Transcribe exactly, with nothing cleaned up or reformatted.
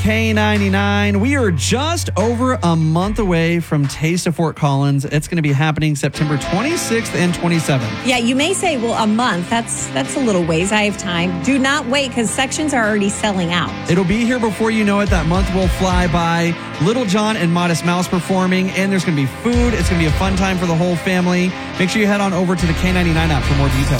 K ninety-nine. We are just over a month away from Taste of Fort Collins. It's going to be happening September twenty-sixth and twenty-seventh. Yeah, you may say, well, a month, that's that's a little ways. I have time. Do not wait because sections are already selling out. It'll be here before you know it. That month will fly by. Little John and Modest Mouse performing, and there's going to be food. It's going to be a fun time for the whole family. Make sure you head on over to the K ninety-nine app for more details.